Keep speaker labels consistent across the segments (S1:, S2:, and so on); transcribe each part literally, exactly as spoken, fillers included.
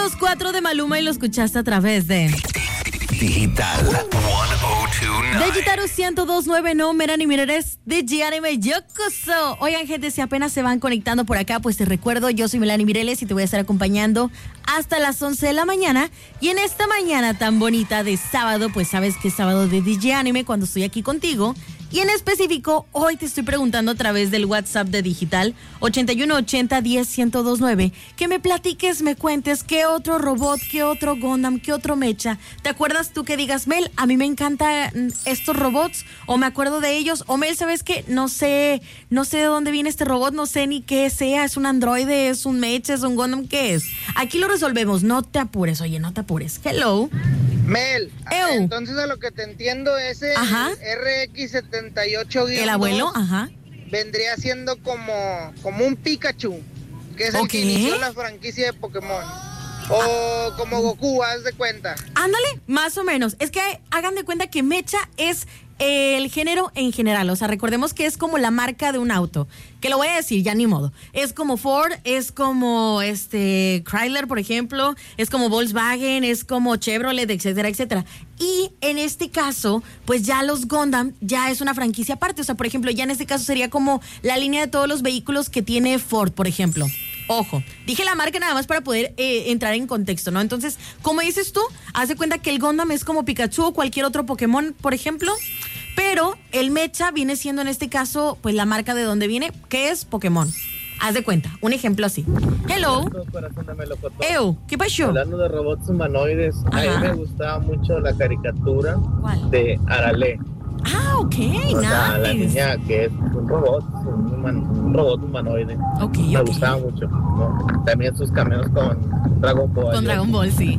S1: los cuatro de Maluma y lo escuchaste a través de
S2: Digital ciento dos nueve.
S1: de Gitaru ciento dos nueve, no, mira ni mireres de Gianime Yokoso. Oigan, gente, si apenas se van conectando por acá, pues te recuerdo, yo soy Melanie Mireles y te voy a estar acompañando hasta las once de la mañana. Y en esta mañana tan bonita de sábado, pues sabes que es sábado de D J Anime cuando estoy aquí contigo. Y en específico, hoy te estoy preguntando a través del WhatsApp de Digital ochenta y uno ochenta diez ciento dos nueve que me platiques, me cuentes qué otro robot, qué otro Gundam, qué otro mecha. ¿Te acuerdas tú que digas, Mel, a mí me encantan estos robots o me acuerdo de ellos? O Mel, ¿sabes qué? No sé, no sé de dónde viene este robot, no sé ni qué sea, es un androide, es un mecha, es un Gundam, ¿qué es? Aquí lo resolvemos, no te apures, oye, no te apures. Hello.
S3: Mel,
S1: Ew.
S3: entonces a lo que te entiendo es el
S1: Ajá.
S3: R X setenta y ocho
S1: El abuelo, ajá.
S3: vendría siendo como, como un Pikachu, que es el
S1: Ok.
S3: que inició la franquicia de Pokémon. O como Goku, haz de cuenta.
S1: Ándale, más o menos. Es que hagan de cuenta que mecha es el género en general. O sea, recordemos que es como la marca de un auto. Que lo voy a decir, ya ni modo. Es como Ford, es como este Chrysler, por ejemplo. Es como Volkswagen, es como Chevrolet, etcétera, etcétera. Y en este caso, pues ya los Gundam ya es una franquicia aparte. O sea, por ejemplo, ya en este caso sería como la línea de todos los vehículos que tiene Ford, por ejemplo. Ojo, dije la marca nada más para poder eh, entrar en contexto, ¿no? Entonces, como dices tú, haz de cuenta que el Gundam es como Pikachu o cualquier otro Pokémon, por ejemplo, pero el mecha viene siendo en este caso, pues la marca de donde viene, que es Pokémon. Haz de cuenta, un ejemplo así. Hello. Ew, ¿qué pasó?
S4: Hablando de robots humanoides, a
S1: Ajá.
S4: mí me gustaba mucho la caricatura
S1: ¿Cuál?
S4: de Arale.
S1: Ah, ok,
S4: O sea, la
S1: nice.
S4: niña que es un robot, un, human- un robot humanoide.
S1: Ok,
S4: Me
S1: ok.
S4: gustaba mucho, ¿no? También sus cameos con Dragon Ball.
S1: Con Dragon Ball, sí.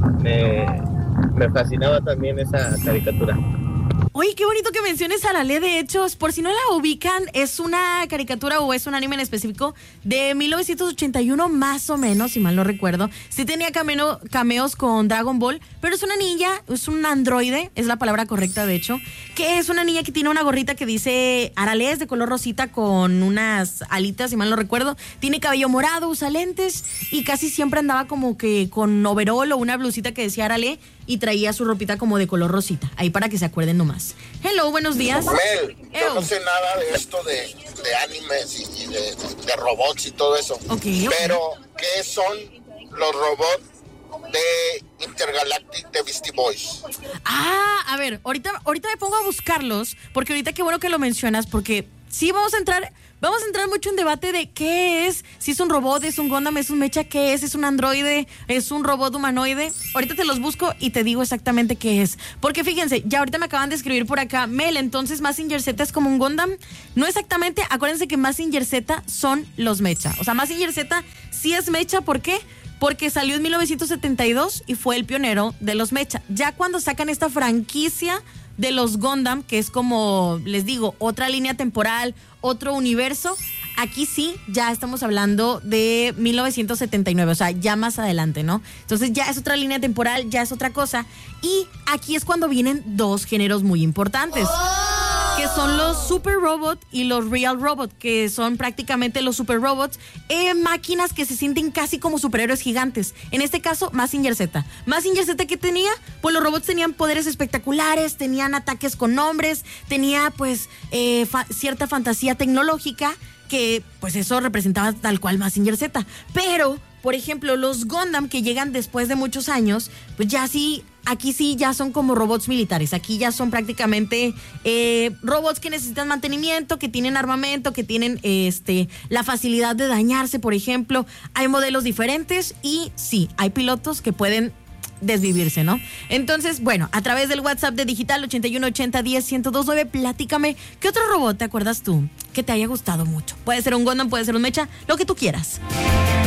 S4: Me, me fascinaba también esa caricatura.
S1: Oye, qué bonito que menciones a la ley de hechos. Por si no la ubican, es una caricatura o es un anime en específico de mil novecientos ochenta y uno, más o menos, si mal no recuerdo. Sí tenía cameo, cameos con Dragon Ball, pero es una niña, es un androide, es la palabra correcta de hecho, que es una niña que tiene una gorrita que dice Arale, es de color rosita con unas alitas, si mal no recuerdo. Tiene cabello morado, usa lentes y casi siempre andaba como que con overol o una blusita que decía Arale y traía su ropita como de color rosita, ahí para que se acuerden nomás. Hello, buenos días.
S5: Mel, yo
S1: Ew.
S5: no sé nada de esto de, de animes y, y de, de robots y todo eso.
S1: Ok, ok.
S5: Pero, ¿qué son los robots de Intergalactic de Beastie Boys?
S1: Ah, a ver, ahorita, ahorita me pongo a buscarlos, porque ahorita qué bueno que lo mencionas, porque sí vamos a entrar, vamos a entrar mucho en debate de qué es, si es un robot, es un Gundam, es un mecha, qué es, es un androide, es un robot humanoide. Ahorita te los busco y te digo exactamente qué es. Porque fíjense, ya ahorita me acaban de escribir por acá, Mel, entonces Mazinger Z es como un Gundam. No exactamente, acuérdense que Mazinger Z son los mecha. O sea, Mazinger Z sí es mecha, ¿por qué? Porque salió en mil novecientos setenta y dos y fue el pionero de los mecha. Ya cuando sacan esta franquicia de los Gundam, que es como, les digo, otra línea temporal, otro universo, aquí sí ya estamos hablando de mil novecientos setenta y nueve, o sea, ya más adelante, ¿no? Entonces ya es otra línea temporal, ya es otra cosa. Y aquí es cuando vienen dos géneros muy importantes. Que son los Super Robot y los Real Robot, que son prácticamente los Super Robots, eh, máquinas que se sienten casi como superhéroes gigantes. En este caso, Mazinger Z. Mazinger Z, ¿qué tenía? Pues los robots tenían poderes espectaculares, tenían ataques con nombres, tenía pues eh, fa- cierta fantasía tecnológica, que pues eso representaba tal cual Mazinger Z. Pero, por ejemplo, los Gundam que llegan después de muchos años, pues ya sí, aquí sí ya son como robots militares. Aquí ya son prácticamente eh, robots que necesitan mantenimiento, que tienen armamento, que tienen este la facilidad de dañarse, por ejemplo. Hay modelos diferentes y sí, hay pilotos que pueden desvivirse, ¿no? Entonces, bueno, a través del WhatsApp de Digital ochenta y uno ochenta diez ciento dos nueve, platícame, ¿qué otro robot te acuerdas tú que te haya gustado mucho? Puede ser un Gundam, puede ser un mecha, lo que tú quieras.